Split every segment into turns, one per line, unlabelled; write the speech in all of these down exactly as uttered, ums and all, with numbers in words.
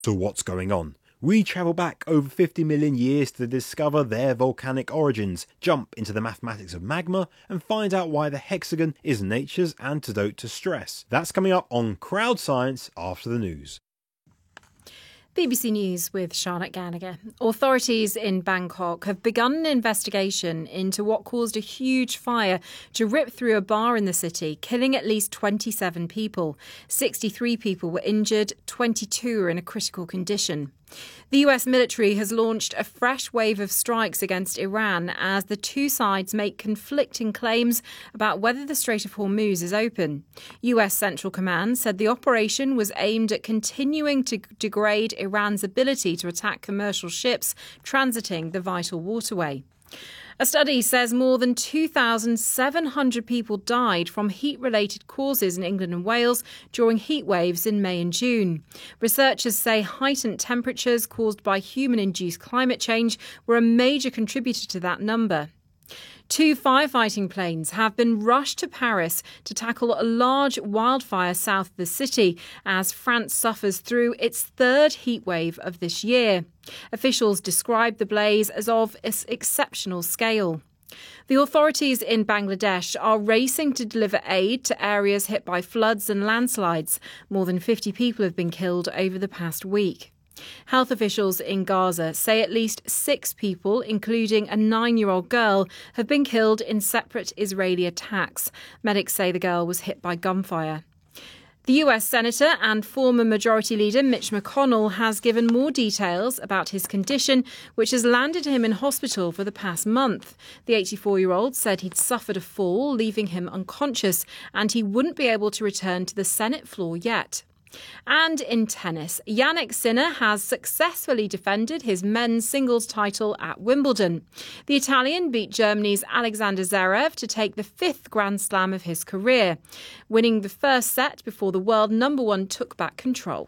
So what's going on? We travel back over fifty million years to discover their volcanic origins, jump into the mathematics of magma, and find out why the hexagon is nature's antidote to stress. That's coming up on Crowd Science after the news.
B B C News with Charlotte Gallagher. Authorities in Bangkok have begun an investigation into what caused a huge fire to rip through a bar in the city, killing at least twenty-seven people. sixty-three people were injured, twenty-two are in a critical condition. The U S military has launched a fresh wave of strikes against Iran as the two sides make conflicting claims about whether the Strait of Hormuz is open. U S Central Command said the operation was aimed at continuing to degrade Iran's ability to attack commercial ships transiting the vital waterway. A study says more than two thousand seven hundred people died from heat-related causes in England and Wales during heat waves in May and June. Researchers say heightened temperatures caused by human-induced climate change were a major contributor to that number. Two firefighting planes have been rushed to Paris to tackle a large wildfire south of the city as France suffers through its third heatwave of this year. Officials describe the blaze as of exceptional scale. The authorities in Bangladesh are racing to deliver aid to areas hit by floods and landslides. More than fifty people have been killed over the past week. Health officials in Gaza say at least six people, including a nine-year-old girl, have been killed in separate Israeli attacks. Medics say the girl was hit by gunfire. The U S Senator and former Majority Leader Mitch McConnell has given more details about his condition, which has landed him in hospital for the past month. The eighty-four-year-old said he'd suffered a fall, leaving him unconscious, and he wouldn't be able to return to the Senate floor yet. And in tennis, Jannik Sinner has successfully defended his men's singles title at Wimbledon. The Italian beat Germany's Alexander Zverev to take the fifth Grand Slam of his career, winning the first set before the world number one took back control.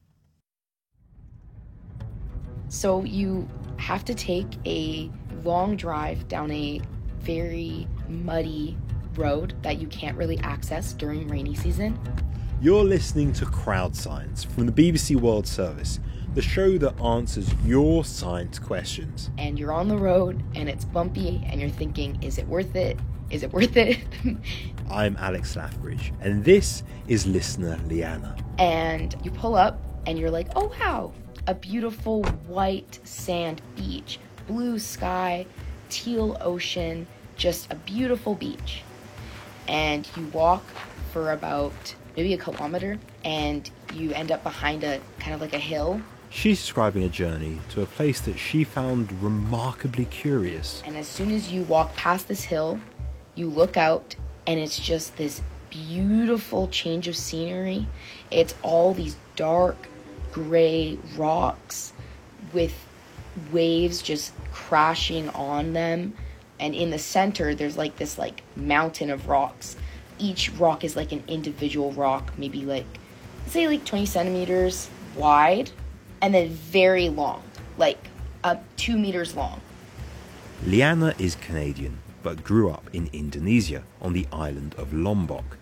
So you have to take a long drive down a very muddy road that you can't really access during rainy season.
You're listening to Crowd Science from the B B C World Service, the show that answers your science questions.
And you're on the road and it's bumpy and you're thinking, is it worth it? Is it worth it?
I'm Alex Lathbridge and this is listener Liana.
And you pull up and you're like, oh wow, a beautiful white sand beach, blue sky, teal ocean, just a beautiful beach. And you walk for about maybe a kilometer, and you end up behind a kind of like a hill.
She's describing a journey to a place that she found remarkably curious.
And as soon as you walk past this hill, you look out, and it's just this beautiful change of scenery. It's all these dark gray rocks with waves just crashing on them. And in the center, there's like this like mountain of rocks. Each rock is like an individual rock, maybe like, say like twenty centimeters wide, and then very long, like uh, two meters long.
Liana is Canadian, but grew up in Indonesia on the island of Lombok.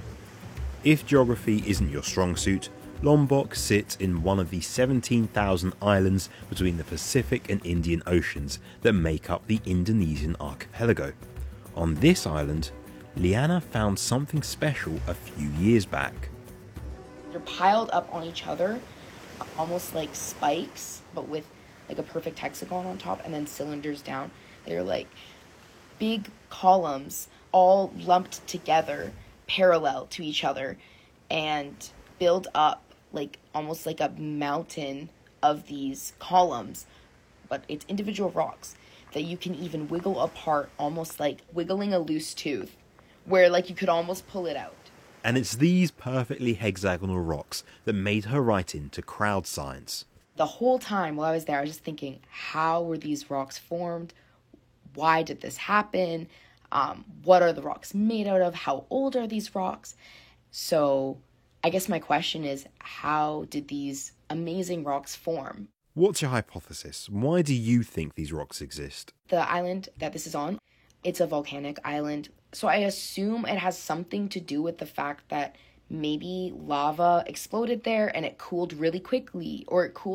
If geography isn't your strong suit, Lombok sits in one of the seventeen thousand islands between the Pacific and Indian Oceans that make up the Indonesian archipelago. On this island, Liana found something special a few years back.
They're piled up on each other, almost like spikes, but with like a perfect hexagon on top and then cylinders down. They're like big columns all lumped together, parallel to each other, and build up like almost like a mountain of these columns, but it's individual rocks that you can even wiggle apart, almost like wiggling a loose tooth, where like you could almost pull it out.
And it's these perfectly hexagonal rocks that made her write into Crowd Science.
The whole time while I was there, I was just thinking, how were these rocks formed? Why did this happen? Um, what are the rocks made out of? How old are these rocks? So I guess my question is, how did these amazing rocks form?
What's your hypothesis? Why do you think these rocks exist?
The island that this is on, it's a volcanic island. So I assume it has something to do with the fact that maybe lava exploded there and it cooled really quickly, or it cooled